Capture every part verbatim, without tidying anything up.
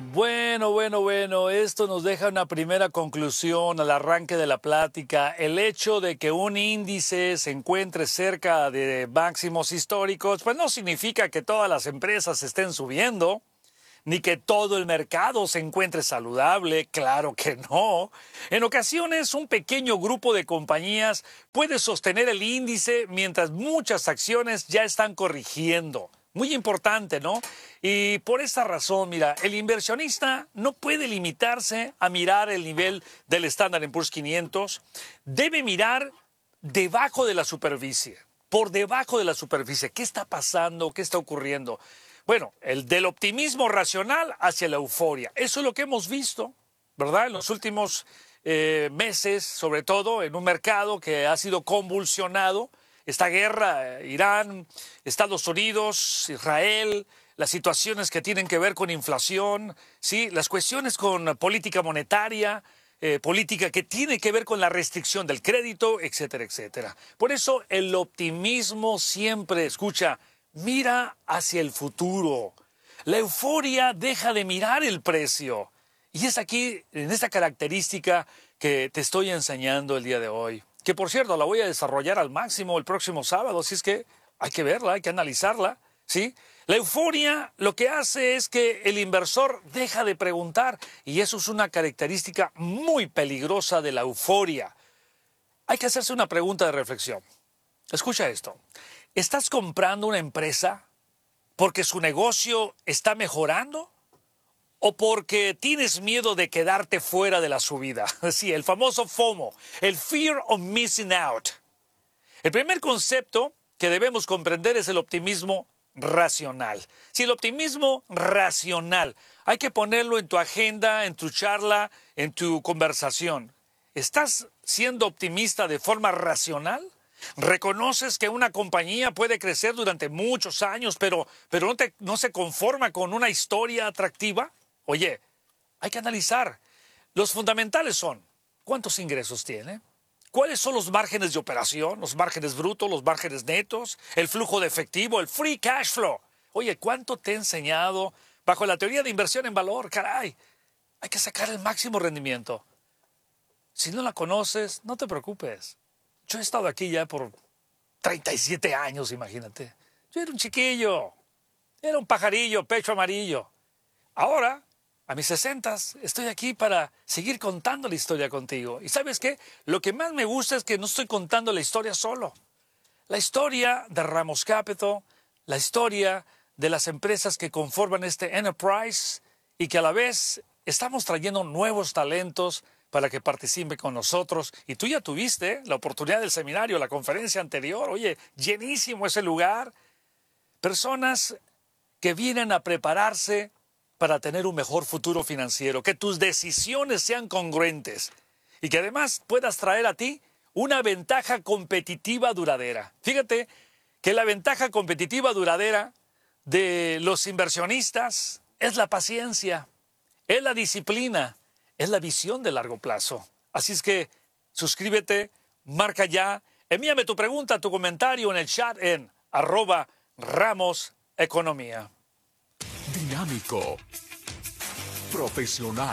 Bueno, bueno, bueno, esto nos deja una primera conclusión al arranque de la plática. El hecho de que un índice se encuentre cerca de máximos históricos, pues no significa que todas las empresas estén subiendo, ni que todo el mercado se encuentre saludable, claro que no. En ocasiones, un pequeño grupo de compañías puede sostener el índice mientras muchas acciones ya están corrigiendo. Muy importante, ¿no? Y por esta razón, mira, el inversionista no puede limitarse a mirar el nivel del Standard and Poor's quinientos, debe mirar debajo de la superficie, por debajo de la superficie. ¿Qué está pasando? ¿Qué está ocurriendo? Bueno, el del optimismo racional hacia la euforia. Eso es lo que hemos visto, ¿verdad? En los últimos eh, meses, sobre todo en un mercado que ha sido convulsionado. Esta guerra, Irán, Estados Unidos, Israel, las situaciones que tienen que ver con inflación, ¿sí? Las cuestiones con política monetaria, eh, política que tiene que ver con la restricción del crédito, etcétera, etcétera. Por eso el optimismo siempre, escucha, mira hacia el futuro. La euforia deja de mirar el precio. Y es aquí, en esta característica que te estoy enseñando el día de hoy. Que, por cierto, la voy a desarrollar al máximo el próximo sábado. Así es que hay que verla, hay que analizarla, ¿sí? La euforia lo que hace es que el inversor deja de preguntar. Y eso es una característica muy peligrosa de la euforia. Hay que hacerse una pregunta de reflexión. Escucha esto. ¿Estás comprando una empresa porque su negocio está mejorando o porque tienes miedo de quedarte fuera de la subida? Sí, el famoso FOMO, el Fear of Missing Out. El primer concepto que debemos comprender es el optimismo racional. Sí, el optimismo racional. Hay que ponerlo en tu agenda, en tu charla, en tu conversación. ¿Estás siendo optimista de forma racional? ¿Reconoces que una compañía puede crecer durante muchos años, pero, pero no, te, no se conforma con una historia atractiva? Oye, hay que analizar. Los fundamentales son, ¿cuántos ingresos tiene? ¿Cuáles son los márgenes de operación? ¿Los márgenes brutos, los márgenes netos? ¿El flujo de efectivo, el free cash flow? Oye, ¿cuánto te he enseñado bajo la teoría de inversión en valor? Caray, hay que sacar el máximo rendimiento. Si no la conoces, no te preocupes. Yo he estado aquí ya por treinta y siete años, imagínate. Yo era un chiquillo, era un pajarillo, pecho amarillo. Ahora, a mis sesentas, estoy aquí para seguir contando la historia contigo. ¿Y sabes qué? Lo que más me gusta es que no estoy contando la historia solo. La historia de Ramos Capital, la historia de las empresas que conforman este enterprise y que a la vez estamos trayendo nuevos talentos para que participe con nosotros. Y tú ya tuviste la oportunidad del seminario, la conferencia anterior. Oye, llenísimo ese lugar. Personas que vienen a prepararse para tener un mejor futuro financiero, que tus decisiones sean congruentes y que además puedas traer a ti una ventaja competitiva duradera. Fíjate que la ventaja competitiva duradera de los inversionistas es la paciencia, es la disciplina, es la visión de largo plazo. Así es que suscríbete, marca ya, envíame tu pregunta, tu comentario en el chat en arroba Ramos Economía. Dinámico, profesional,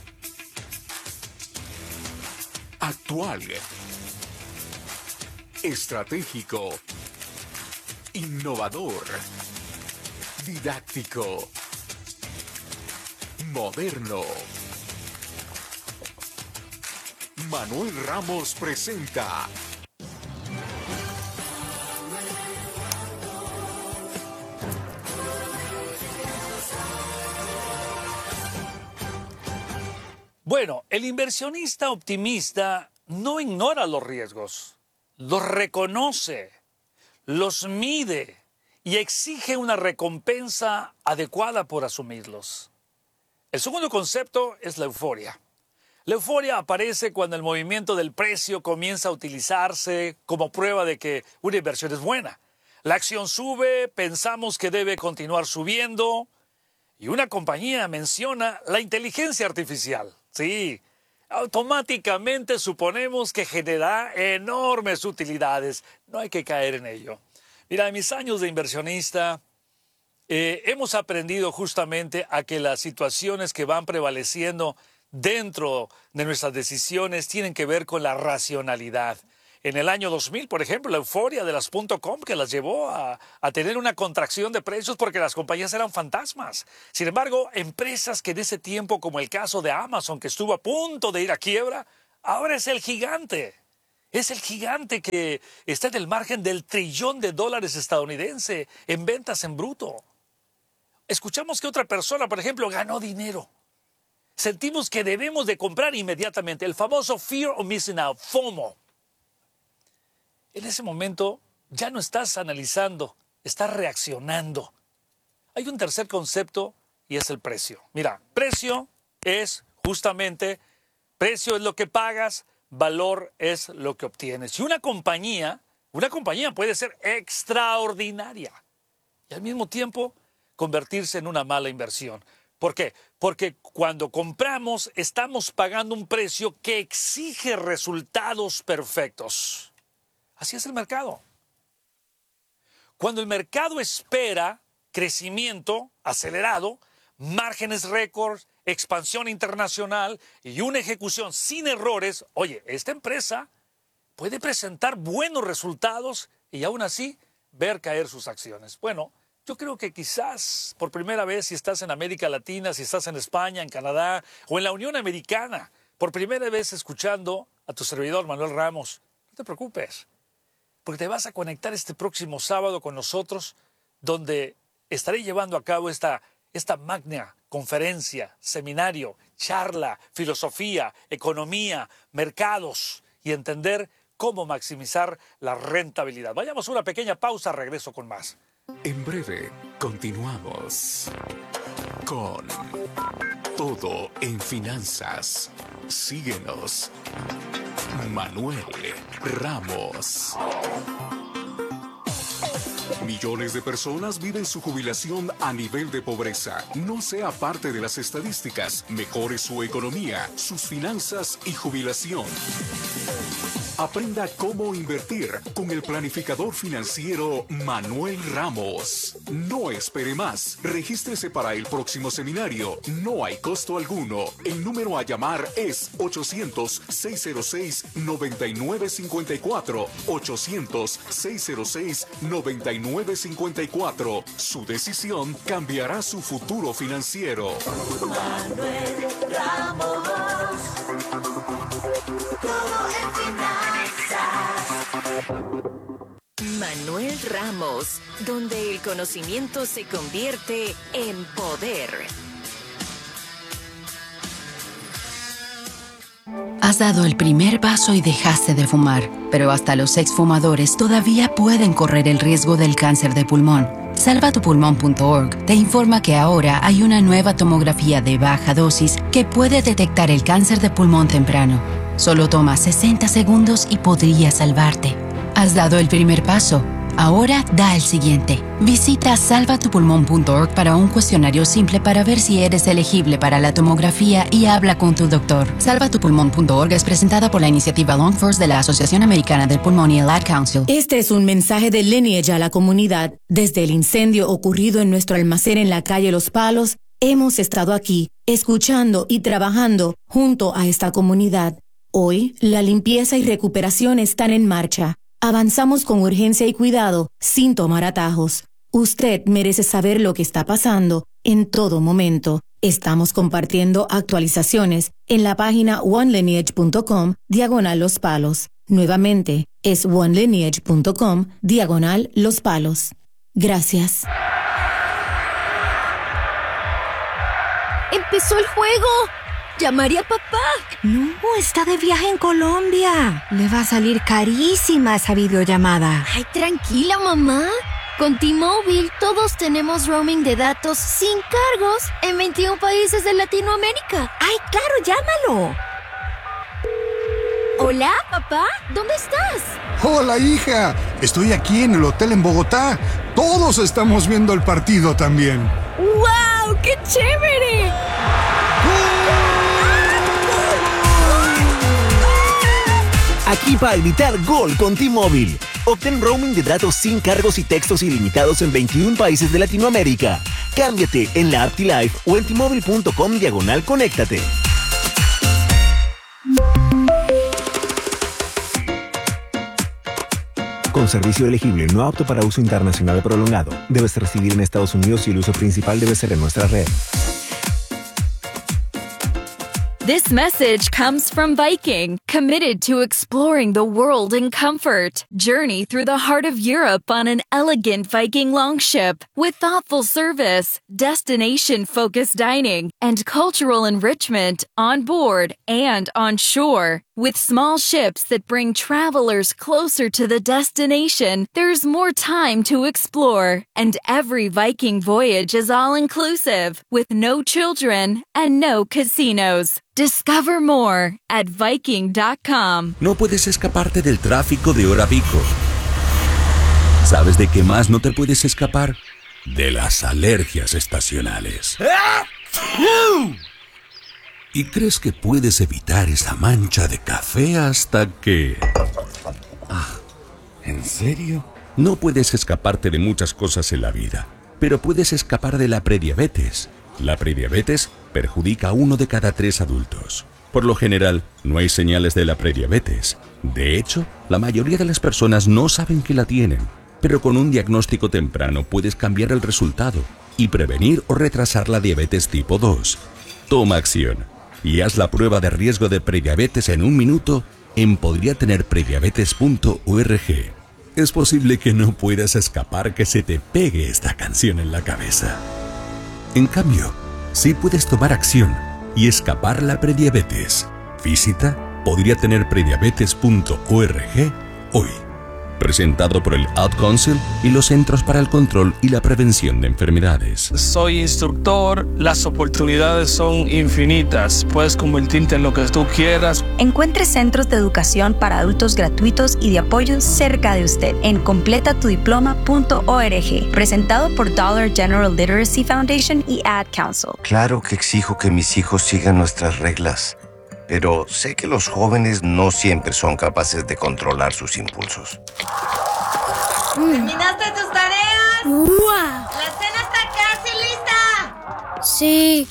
actual, estratégico, innovador, didáctico, moderno. Manuel Ramos presenta Bueno, el inversionista optimista no ignora los riesgos, los reconoce, los mide y exige una recompensa adecuada por asumirlos. El segundo concepto es la euforia. La euforia aparece cuando el movimiento del precio comienza a utilizarse como prueba de que una inversión es buena. La acción sube, pensamos que debe continuar subiendo y una compañía menciona la inteligencia artificial. Sí, automáticamente suponemos que genera enormes utilidades. No hay que caer en ello. Mira, en mis años de inversionista eh, hemos aprendido justamente a que las situaciones que van prevaleciendo dentro de nuestras decisiones tienen que ver con la racionalidad. En el año dos mil, por ejemplo, la euforia de las .com que las llevó a, a tener una contracción de precios porque las compañías eran fantasmas. Sin embargo, empresas que en ese tiempo, como el caso de Amazon, que estuvo a punto de ir a quiebra, ahora es el gigante. Es el gigante que está en el margen del trillón de dólares estadounidense en ventas en bruto. Escuchamos que otra persona, por ejemplo, ganó dinero. Sentimos que debemos de comprar inmediatamente, el famoso Fear of Missing Out, FOMO. En ese momento ya no estás analizando, estás reaccionando. Hay un tercer concepto y es el precio. Mira, precio es justamente, precio es lo que pagas, valor es lo que obtienes. Y una compañía, una compañía puede ser extraordinaria y al mismo tiempo convertirse en una mala inversión. ¿Por qué? Porque cuando compramos estamos pagando un precio que exige resultados perfectos. Así es el mercado. Cuando el mercado espera crecimiento acelerado, márgenes récords, expansión internacional y una ejecución sin errores, oye, esta empresa puede presentar buenos resultados y aún así ver caer sus acciones. Bueno, yo creo que quizás por primera vez, si estás en América Latina, si estás en España, en Canadá o en la Unión Americana, por primera vez escuchando a tu servidor Manuel Ramos, no te preocupes, porque te vas a conectar este próximo sábado con nosotros, donde estaré llevando a cabo esta, esta magna conferencia, seminario, charla, filosofía, economía, mercados y entender cómo maximizar la rentabilidad. Vayamos a una pequeña pausa, regreso con más. En breve, continuamos con Todo en Finanzas. Síguenos. Manuel Ramos. Millones de personas viven su jubilación a nivel de pobreza. No sea parte de las estadísticas. Mejore su economía, sus finanzas y jubilación. Aprenda cómo invertir con el planificador financiero Manuel Ramos. No espere más. Regístrese para el próximo seminario. No hay costo alguno. El número a llamar es ochocientos, seiscientos seis, noventa y nueve cincuenta y cuatro. ochocientos, seiscientos seis, noventa y nueve cincuenta y cuatro. Su decisión cambiará su futuro financiero. Manuel Ramos. Todo en finanzas. Manuel Ramos, donde el conocimiento se convierte en poder. Has dado el primer paso y dejaste de fumar, pero hasta los exfumadores todavía pueden correr el riesgo del cáncer de pulmón. salva tu pulmón punto org te informa que ahora hay una nueva tomografía de baja dosis que puede detectar el cáncer de pulmón temprano. Solo toma sesenta segundos y podría salvarte. Has dado el primer paso. Ahora da el siguiente. Visita salva tu pulmón punto org para un cuestionario simple para ver si eres elegible para la tomografía y habla con tu doctor. salva tu pulmón punto org es presentada por la iniciativa Lung First de la Asociación Americana del Pulmón y el Ad Council. Este es un mensaje de Lineage a la comunidad. Desde el incendio ocurrido en nuestro almacén en la calle Los Palos, hemos estado aquí, escuchando y trabajando junto a esta comunidad. Hoy, la limpieza y recuperación están en marcha. Avanzamos con urgencia y cuidado, sin tomar atajos. Usted merece saber lo que está pasando en todo momento. Estamos compartiendo actualizaciones en la página one lineage punto com diagonal Los Palos. Nuevamente, es one lineage punto com diagonal Los Palos. Gracias. ¡Empezó el juego! ¿Llamaré a papá? No, está de viaje en Colombia. Le va a salir carísima esa videollamada. Ay, tranquila, mamá. Con T-Mobile todos tenemos roaming de datos sin cargos en veintiún países de Latinoamérica. ¡Ay, claro, llámalo! Hola, papá. ¿Dónde estás? Hola, hija. Estoy aquí en el hotel en Bogotá. Todos estamos viendo el partido también. ¡Wow! ¡Qué chévere! Aquí para evitar gol con T-Mobile. Obtén roaming de datos sin cargos y textos ilimitados en veintiún países de Latinoamérica. Cámbiate en la app T-Life o en T-Mobile.com diagonal conéctate. Con servicio elegible no apto para uso internacional prolongado. Debes residir en Estados Unidos y el uso principal debe ser en nuestra red. This message comes from Viking, committed to exploring the world in comfort. Journey through the heart of Europe on an elegant Viking longship with thoughtful service, destination-focused dining, and cultural enrichment on board and on shore. With small ships that bring travelers closer to the destination, there's more time to explore. And every Viking voyage is all-inclusive, with no children and no casinos. Discover more at Viking dot com. No puedes escaparte del tráfico de hora pico. ¿Sabes de qué más no te puedes escapar? De las alergias estacionales. Y crees que puedes evitar esa mancha de café hasta que... Ah, ¿en serio? No puedes escaparte de muchas cosas en la vida, pero puedes escapar de la prediabetes. La prediabetes perjudica a uno de cada tres adultos. Por lo general, no hay señales de la prediabetes. De hecho, la mayoría de las personas no saben que la tienen. Pero con un diagnóstico temprano puedes cambiar el resultado y prevenir o retrasar la diabetes tipo dos. Toma acción y haz la prueba de riesgo de prediabetes en un minuto en podría tener prediabetes punto org. Es posible que no puedas escapar que se te pegue esta canción en la cabeza. En cambio, sí puedes tomar acción y escapar la prediabetes. Visita podría tener prediabetes punto org hoy. Presentado por el Ad Council y los Centros para el Control y la Prevención de Enfermedades. Soy instructor, las oportunidades son infinitas. Puedes convertirte en lo que tú quieras. Encuentre centros de educación para adultos gratuitos y de apoyo cerca de usted en completa tu diploma punto org. Presentado por Dollar General Literacy Foundation y Ad Council. Claro que exijo que mis hijos sigan nuestras reglas, pero sé que los jóvenes no siempre son capaces de controlar sus impulsos. ¿Terminaste tus tareas? ¡Wow! ¡La cena está casi lista! Sí.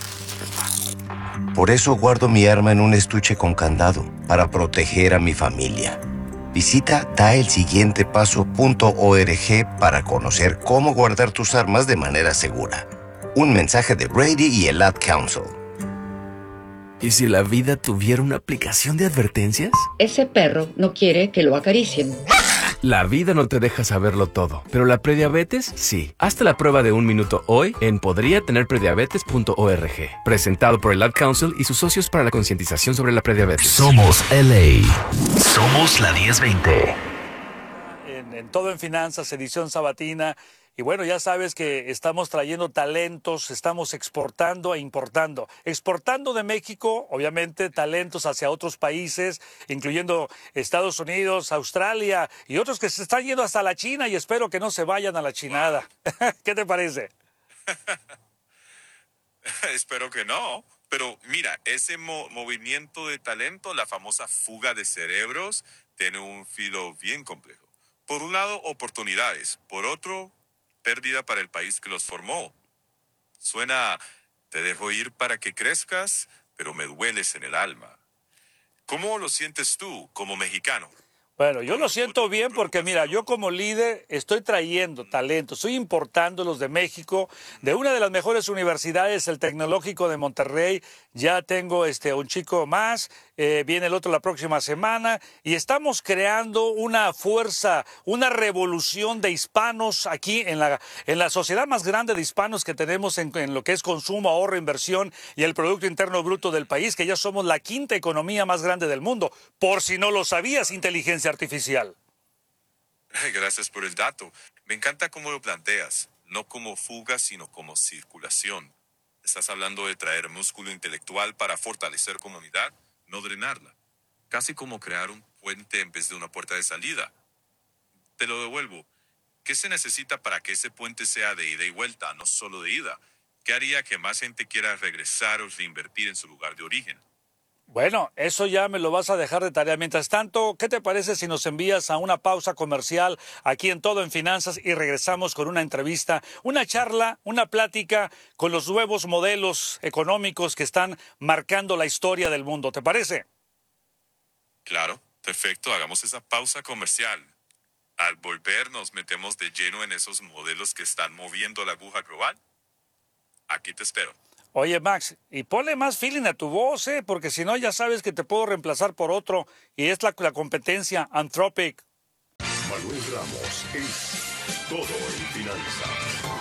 Por eso guardo mi arma en un estuche con candado, para proteger a mi familia. Visita da el siguiente paso punto org para conocer cómo guardar tus armas de manera segura. Un mensaje de Brady y el Ad Council. ¿Y si la vida tuviera una aplicación de advertencias? Ese perro no quiere que lo acaricien. La vida no te deja saberlo todo, pero la prediabetes sí. Hazte la prueba de un minuto hoy en podría tener prediabetes punto org. Presentado por el Ad Council y sus socios para la concientización sobre la prediabetes. Somos L A. Somos la diez veinte. En, en Todo en Finanzas, edición sabatina. Y bueno, ya sabes que estamos trayendo talentos, estamos exportando e importando. Exportando de México, obviamente, talentos hacia otros países, incluyendo Estados Unidos, Australia y otros que se están yendo hasta la China y espero que no se vayan a la chinada. ¿Qué te parece? Espero que no. Pero mira, ese mo- movimiento de talento, la famosa fuga de cerebros, tiene un filo bien complejo. Por un lado, oportunidades. Por otro, pérdida para el país que los formó. Suena, te dejo ir para que crezcas, pero me dueles en el alma. ¿Cómo lo sientes tú como mexicano? Bueno, yo lo siento bien porque, mira, yo como líder estoy trayendo talento, estoy importándolos de México, de una de las mejores universidades, el Tecnológico de Monterrey. Ya tengo este, un chico más, eh, viene el otro la próxima semana y estamos creando una fuerza, una revolución de hispanos aquí en la, en la sociedad más grande de hispanos que tenemos en, en lo que es consumo, ahorro, inversión y el Producto Interno Bruto del país, que ya somos la quinta economía más grande del mundo. Por si no lo sabías, inteligencia artificial. Gracias por el dato. Me encanta cómo lo planteas. No como fuga, sino como circulación. Estás hablando de traer músculo intelectual para fortalecer comunidad, no drenarla. Casi como crear un puente en vez de una puerta de salida. Te lo devuelvo. ¿Qué se necesita para que ese puente sea de ida y vuelta, no solo de ida? ¿Qué haría que más gente quiera regresar o reinvertir en su lugar de origen? Bueno, eso ya me lo vas a dejar de tarea. Mientras tanto, ¿qué te parece si nos envías a una pausa comercial aquí en Todo en Finanzas y regresamos con una entrevista, una charla, una plática con los nuevos modelos económicos que están marcando la historia del mundo? ¿Te parece? Claro, perfecto. Hagamos esa pausa comercial. Al volver nos metemos de lleno en esos modelos que están moviendo la aguja global. Aquí te espero. Oye, Max, y ponle más feeling a tu voz, ¿eh? Porque si no, ya sabes que te puedo reemplazar por otro. Y es la, la competencia Anthropic. Manuel Ramos es Todo en Finanzas.